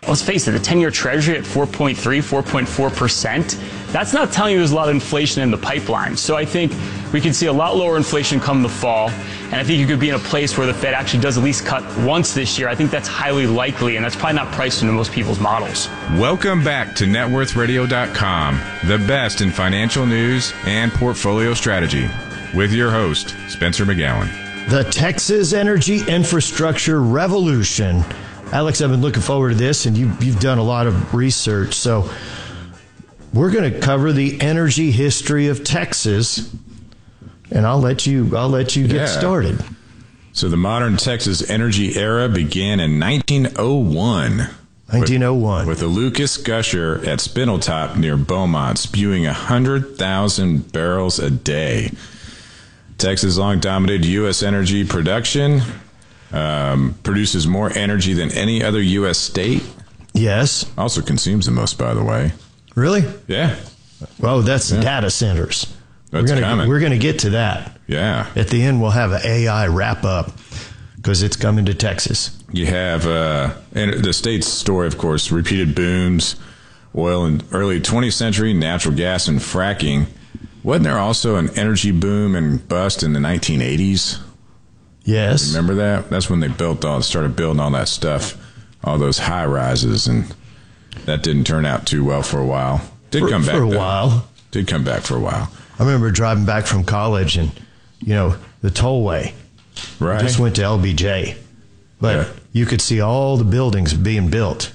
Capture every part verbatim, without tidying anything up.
let's face it, the ten-year treasury at four point three, four point four percent, that's not telling you there's a lot of inflation in the pipeline. So I think we could see a lot lower inflation come the fall, and I think you could be in a place where the Fed actually does at least cut once this year. I think that's highly likely, and that's probably not priced into most people's models. Welcome back to net worth radio dot com, the best in financial news and portfolio strategy, with your host, Spencer McGowan. The Texas Energy Infrastructure Revolution. Alex, I've been looking forward to this, and you, you've done a lot of research. So we're going to cover the energy history of Texas, and I'll let you I'll let you get yeah. started. So the modern Texas energy era began in nineteen oh one. nineteen oh one. With, with the Lucas Gusher at Spindletop near Beaumont, spewing one hundred thousand barrels a day. Texas long dominated U S energy production, um, produces more energy than any other U S state. Yes. Also consumes the most, by the way. Really? Yeah. Oh, that's yeah. data centers. That's we're gonna, coming. We're going to get to that. Yeah. At the end, we'll have an A I wrap up because it's coming to Texas. You have uh, and the state's story, of course, repeated booms, oil in early twentieth century, natural gas and fracking. Wasn't there also an energy boom and bust in the nineteen eighties? Yes. Remember that? That's when they built all, started building all that stuff, all those high rises, and that didn't turn out too well for a while. Did for, come back for a though. while. Did come back for a while. I remember driving back from college, and you know the tollway. Right. I just went to L B J, but Yeah. you could see all the buildings being built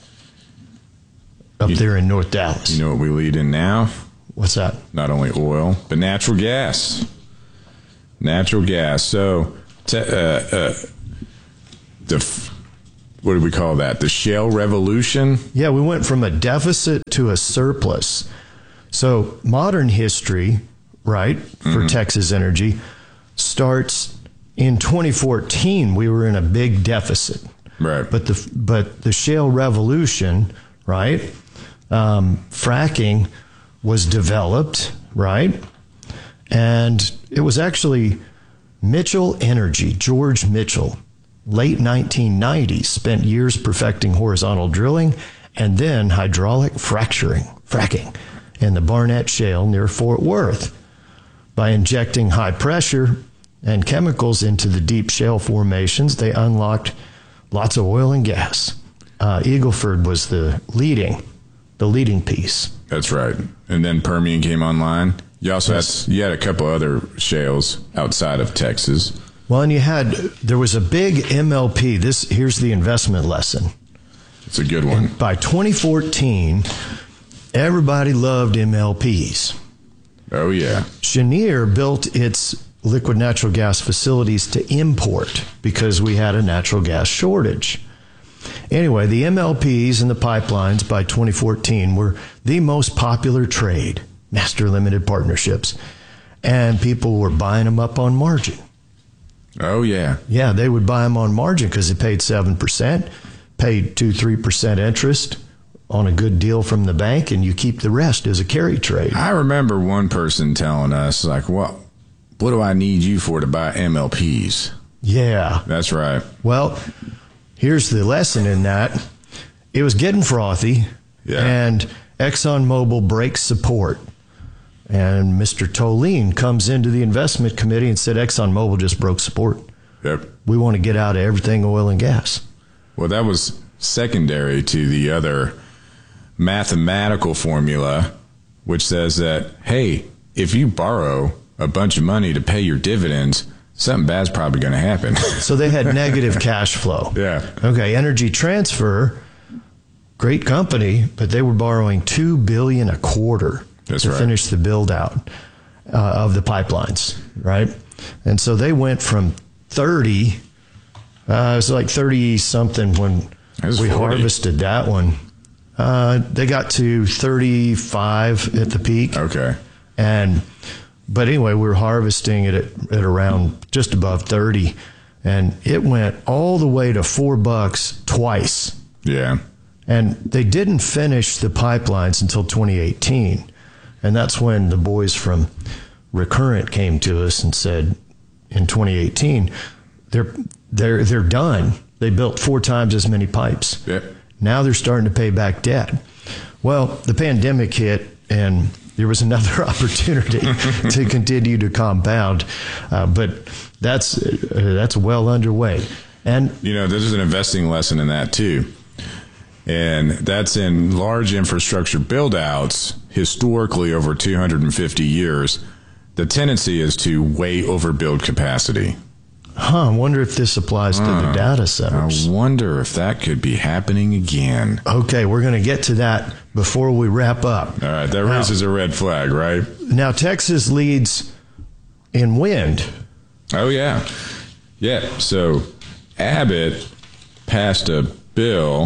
up You- there in North Dallas. You know what we lead in now? What's that? Not only oil, but natural gas. Natural gas. So, te- uh, uh, the f- what do we call that? The shale revolution. Yeah, we went from a deficit to a surplus. So modern history, right, for Mm-hmm. Texas Energy starts in twenty fourteen. We were in a big deficit. Right. But the but the shale revolution, right? Um, fracking was developed, right? And it was actually Mitchell Energy, George Mitchell, late nineteen nineties, spent years perfecting horizontal drilling and then hydraulic fracturing, fracking in the Barnett Shale near Fort Worth. By injecting high pressure and chemicals into the deep shale formations, they unlocked lots of oil and gas. Uh, Eagleford was the leading, the leading piece. That's right. And then Permian came online. You also Yes. had you had a couple other shales outside of Texas. Well, and you had, there was a big M L P. This, here's the investment lesson. It's a good one. By twenty fourteen, everybody loved M L Ps. Oh yeah. Cheniere built its liquid natural gas facilities to import because we had a natural gas shortage. Anyway, the M L Ps and the pipelines by twenty fourteen were the most popular trade, master limited partnerships, and people were buying them up on margin. Oh yeah. Yeah, they would buy them on margin because they paid seven percent, paid two, three percent interest on a good deal from the bank, and you keep the rest as a carry trade. I remember one person telling us, like, what, what do I need you for to buy M L Ps? Yeah. That's right. Well, here's the lesson in that. It was getting frothy, Yeah. and ExxonMobil breaks support. And Mister Tolene comes into the investment committee and said, ExxonMobil just broke support. Yep. We want to get out of everything oil and gas. Well, that was secondary to the other mathematical formula, which says that, hey, if you borrow a bunch of money to pay your dividends, something bad's probably going to happen. So they had negative cash flow. Yeah. Okay, Energy Transfer, great company, but they were borrowing two billion dollars a quarter That's to right. finish the build out uh, of the pipelines, right? And so they went from thirty, uh, it was like thirty something when It was we forty. harvested that one. Uh, they got to thirty-five at the peak. Okay. And but anyway, we were harvesting it at, at around just above thirty, and it went all the way to four bucks twice. Yeah. And they didn't finish the pipelines until twenty eighteen, and that's when the boys from Recurrent came to us and said, in twenty eighteen, they're they're they're done. They built four times as many pipes. Yep. Now they're starting to pay back debt. Well, the pandemic hit, and there was another opportunity to continue to compound, uh, but that's uh, that's well underway. And you know, there's an investing lesson in that too, and that's in large infrastructure build-outs. Historically, over two hundred fifty years, the tendency is to way overbuild capacity. Huh, I wonder if this applies to uh, the data centers. I wonder if that could be happening again. Okay, we're going to get to that before we wrap up. All right, that raises now, a red flag, right? Now, Texas leads in wind. Oh, yeah. Yeah, so Abbott passed a bill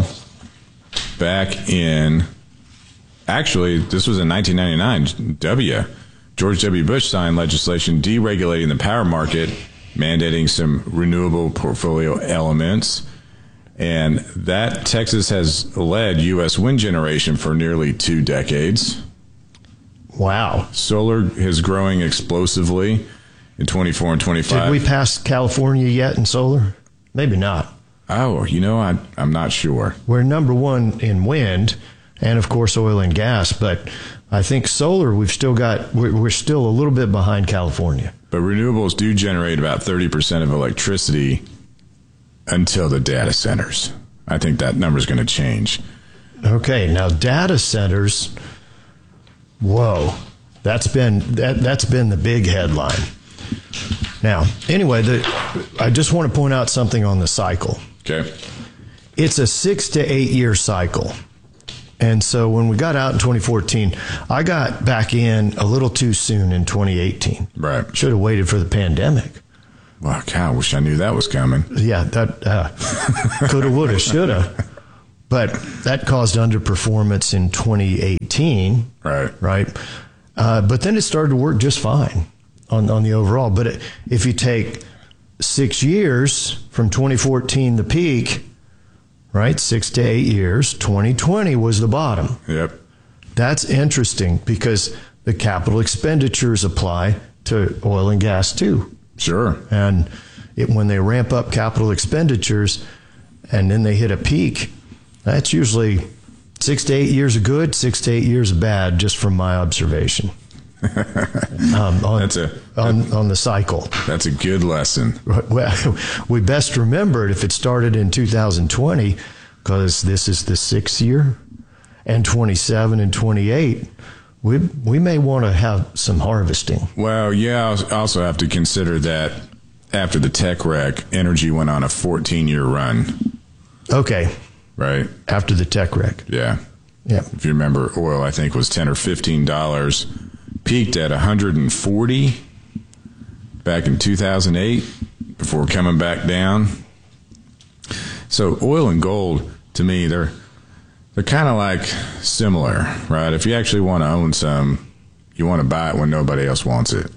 back in, actually, this was in nineteen ninety-nine. W. George W. Bush signed legislation deregulating the power market, mandating some renewable portfolio elements. And that Texas has led U S wind generation for nearly two decades. Wow. Solar is growing explosively in twenty-four and twenty-five. Did we pass California yet in solar? Maybe not. Oh, you know, I, I'm not sure. We're number one in wind and, of course, oil and gas. But I think solar, we've still got, we're, we're still a little bit behind California. But renewables do generate about thirty percent of electricity until the data centers. I think that number is going to change. Okay, now data centers, whoa, that's been that, that's been the big headline. Now, anyway, the, I just want to point out something on the cycle. Okay. It's a six to eight year cycle. And so when we got out in twenty fourteen, I got back in a little too soon in twenty eighteen. Right. Should have waited for the pandemic. Wow, God, I wish I knew that was coming. Yeah, that uh, coulda, woulda, shoulda. But that caused underperformance in twenty eighteen. Right. Right. Uh, but then it started to work just fine on, on the overall. But it, if you take six years from twenty fourteen, the peak, right, six to eight years, twenty twenty was the bottom. Yep. That's interesting because the capital expenditures apply to oil and gas too. Sure. And it, when they ramp up capital expenditures and then they hit a peak, that's usually six to eight years of good, six to eight years of bad, just from my observation. um, on, that's a, on, on the cycle. That's a good lesson. Well, we best remember it if it started in two thousand twenty, because this is the sixth year, and twenty-seven and twenty-eight. We we may want to have some harvesting. Well, yeah, I also have to consider that after the tech wreck, energy went on a fourteen-year run. Okay. Right? After the tech wreck. Yeah. Yeah. If you remember, oil, I think, was ten or fifteen dollars, peaked at one hundred forty back in two thousand eight before coming back down. So oil and gold, to me, they're they're kind of like similar, right? If you actually want to own some, you want to buy it when nobody else wants it.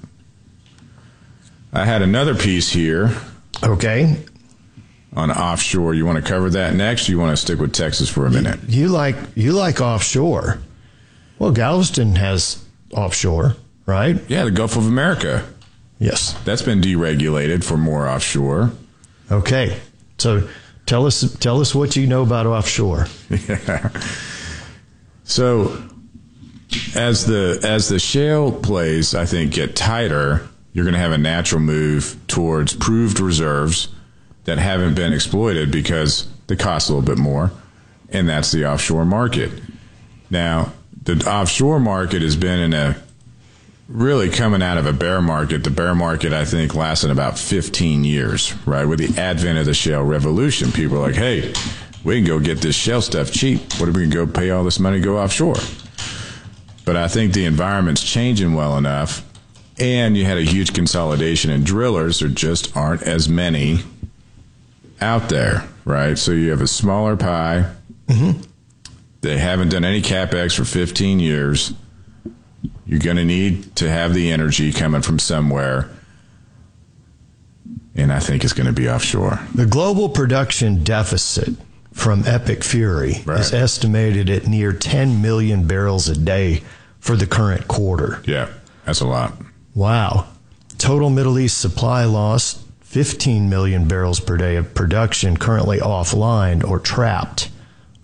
I had another piece here. Okay. On offshore. You want to cover that next, or you want to stick with Texas for a minute? You, you like you like offshore. Well, Galveston has offshore, right? Yeah, the Gulf of America. Yes. That's been deregulated for more offshore. Okay. So tell us tell us what you know about offshore. Yeah. So as the as the shale plays, I think, get tighter, you're going to have a natural move towards proved reserves that haven't been exploited because they cost a little bit more, and that's the offshore market. Now, the offshore market has been in a really coming out of a bear market. The bear market, I think, lasted about fifteen years, right? With the advent of the shale revolution, people are like, hey, we can go get this shale stuff cheap. What are we going to go pay all this money to go offshore? But I think the environment's changing well enough, and you had a huge consolidation in drillers. There just aren't as many out there, right? So you have a smaller pie. Mm-hmm. They haven't done any CapEx for fifteen years. You're going to need to have the energy coming from somewhere, and I think it's going to be offshore. The global production deficit from Epic Fury Right. is estimated at near ten million barrels a day for the current quarter. Yeah, that's a lot. Wow. Total Middle East supply loss, fifteen million barrels per day of production currently offline or trapped,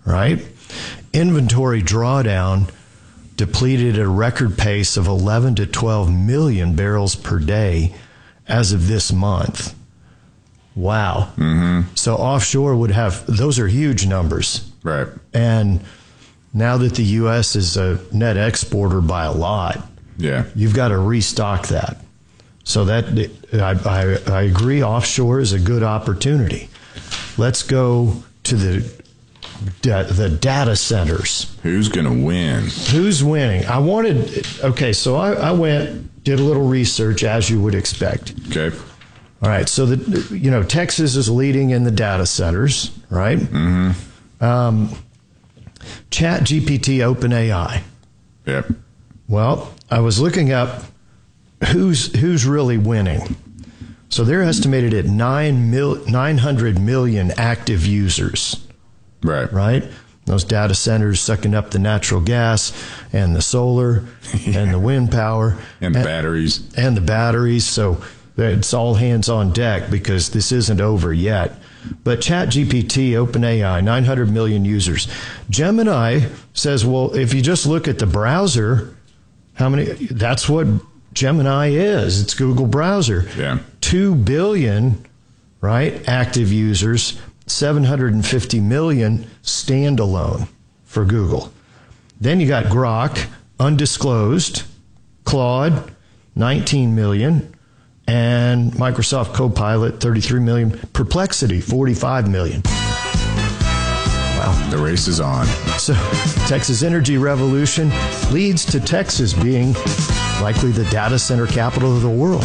right? Inventory drawdown depleted at a record pace of eleven to twelve million barrels per day as of this month. Wow. Mm-hmm. So offshore would have, those are huge numbers. Right. And now that the U S is a net exporter by a lot, yeah, you've got to restock that. So that I, I, I agree, offshore is a good opportunity. Let's go to the the data centers. Who's going to win? Who's winning? I wanted, okay, so I, I went, did a little research as you would expect. Okay. All right, so the you know Texas is leading in the data centers, right? Mm-hmm. Um, Chat G P T, OpenAI. Yep. Well, I was looking up who's who's really winning. So they're estimated at nine mil, nine hundred million active users. Right. Right? Those data centers sucking up the natural gas and the solar yeah. and the wind power. And the and, batteries. And the batteries. So it's all hands on deck because this isn't over yet. But Chat G P T, OpenAI, nine hundred million users. Gemini says, well, if you just look at the browser, how many? That's what Gemini is. It's Google browser. Yeah. Two billion, right, active users, seven hundred fifty million standalone for Google. Then you got Grok, undisclosed, Claude, nineteen million, and Microsoft Copilot, thirty-three million, Perplexity, forty-five million. Wow. The race is on. So Texas energy revolution leads to Texas being likely the data center capital of the world.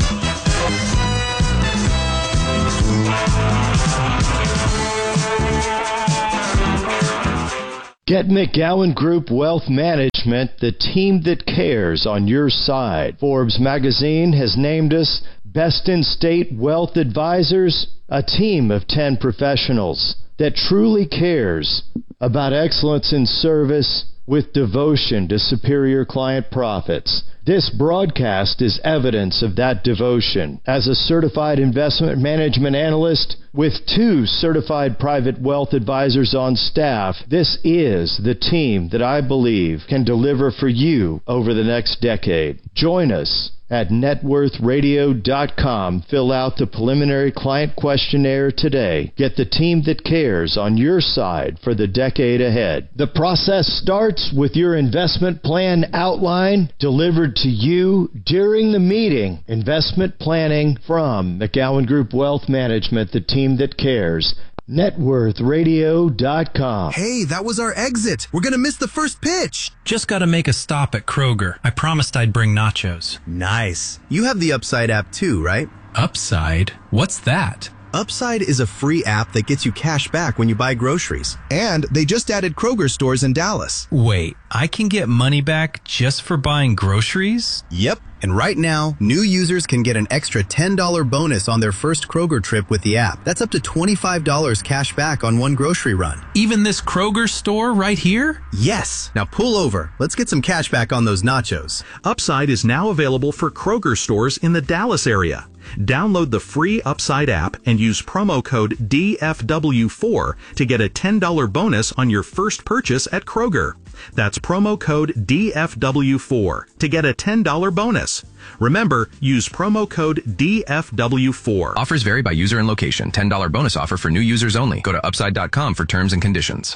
Get McGowan Group Wealth Management, the team that cares, on your side. Forbes magazine has named us Best in State Wealth Advisors, a team of ten professionals that truly cares about excellence in service with devotion to superior client profits. This broadcast is evidence of that devotion. As a certified investment management analyst with two certified private wealth advisors on staff, this is the team that I believe can deliver for you over the next decade. Join us at net worth radio dot com. Fill out the preliminary client questionnaire today. Get the team that cares on your side for the decade ahead. The process starts with your investment plan outline delivered to you during the meeting. Investment planning from McGowan Group Wealth Management, the team that cares. net worth radio dot com. Hey, that was our exit. We're going to miss the first pitch. Just got to make a stop at Kroger. I promised I'd bring nachos. Nice. You have the Upside app too, right? Upside? What's that? Upside is a free app that gets you cash back when you buy groceries. And they just added Kroger stores in Dallas. Wait, I can get money back just for buying groceries? Yep. And right now, new users can get an extra ten dollars bonus on their first Kroger trip with the app. That's up to twenty-five dollars cash back on one grocery run. Even this Kroger store right here? Yes. Now pull over. Let's get some cash back on those nachos. Upside is now available for Kroger stores in the Dallas area. Download the free Upside app and use promo code D F W four to get a ten dollars bonus on your first purchase at Kroger. That's promo code D F W four to get a ten dollars bonus. Remember, use promo code D F W four. Offers vary by user and location. ten dollars bonus offer for new users only. Go to upside dot com for terms and conditions.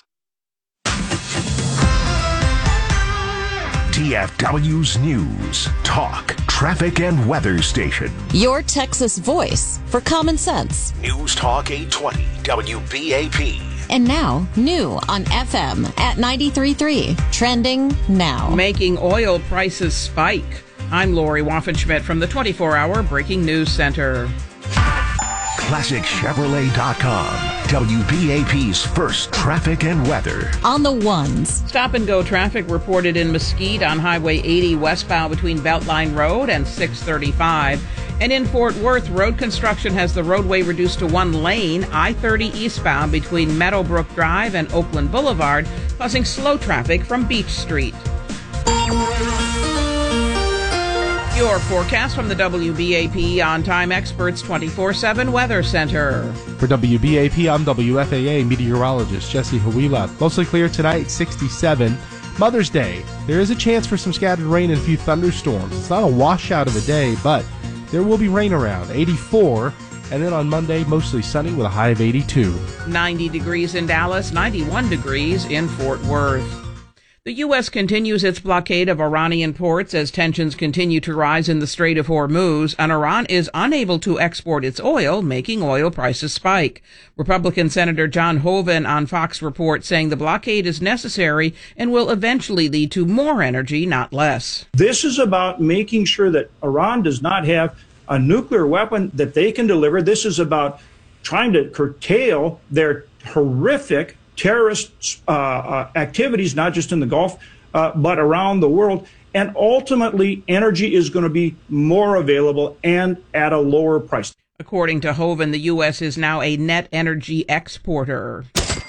T F W's News, Talk, Traffic and Weather Station. Your Texas voice for common sense. News Talk eight twenty W B A P. And now, new on F M at ninety-three point three. Trending now. Making oil prices spike. I'm Lori Waffenschmidt from the twenty-four hour Breaking News Center. Classic Chevrolet dot com. W B A P's first traffic and weather. On the ones. Stop and go traffic reported in Mesquite on Highway eighty westbound between Beltline Road and six thirty-five. And in Fort Worth, road construction has the roadway reduced to one lane, I thirty eastbound between Meadowbrook Drive and Oakland Boulevard, causing slow traffic from Beach Street. Your forecast from the W B A P On-Time Experts twenty-four seven Weather Center. For W B A P, I'm W F A A meteorologist Jesse Huila. Mostly clear tonight, sixty-seven. Mother's Day, there is a chance for some scattered rain and a few thunderstorms. It's not a washout of a day, but there will be rain around, eighty-four. And then on Monday, mostly sunny with a high of eighty-two. ninety degrees in Dallas, ninety-one degrees in Fort Worth. The U S continues its blockade of Iranian ports as tensions continue to rise in the Strait of Hormuz, and Iran is unable to export its oil, making oil prices spike. Republican Senator John Hoeven on Fox Report saying the blockade is necessary and will eventually lead to more energy, not less. This is about making sure that Iran does not have a nuclear weapon that they can deliver. This is about trying to curtail their horrific terrorist uh, uh, activities, not just in the Gulf, uh, but around the world. And ultimately, energy is going to be more available and at a lower price. According to Hoeven, the U S is now a net energy exporter.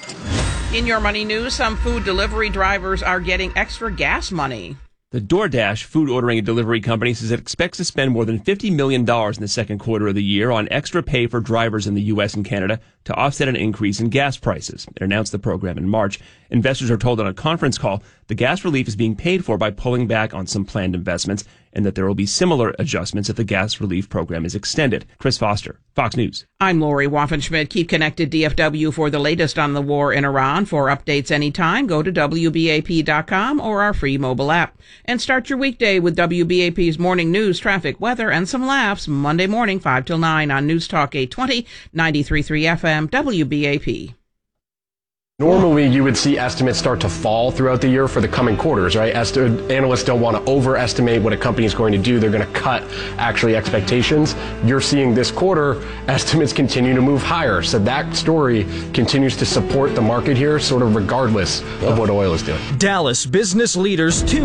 In your money news, some food delivery drivers are getting extra gas money. The DoorDash food ordering and delivery company says it expects to spend more than fifty million dollars in the second quarter of the year on extra pay for drivers in the U S and Canada to offset an increase in gas prices. It announced the program in March. Investors are told on a conference call the gas relief is being paid for by pulling back on some planned investments and that there will be similar adjustments if the gas relief program is extended. Chris Foster, Fox News. I'm Lori Waffenschmidt. Keep connected D F W for the latest on the war in Iran. For updates anytime, go to W B A P dot com or our free mobile app. And start your weekday with W B A P's morning news, traffic, weather, and some laughs Monday morning, five till nine on News Talk eight twenty, ninety-three point three F M, W B A P. Normally, you would see estimates start to fall throughout the year for the coming quarters, right? As to, analysts don't want to overestimate what a company is going to do. They're going to cut actually expectations. You're seeing this quarter, estimates continue to move higher. So that story continues to support the market here, sort of regardless of what oil is doing. Dallas business leaders too.